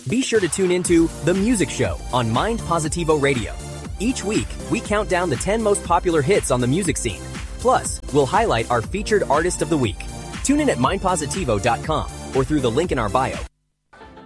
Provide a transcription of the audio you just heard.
Be sure to tune into The Music Show on Mind Positivo Radio. Each week, we count down the 10 most popular hits on the music scene. Plus, we'll highlight our featured artist of the week. Tune in at mindpositivo.com or through the link in our bio.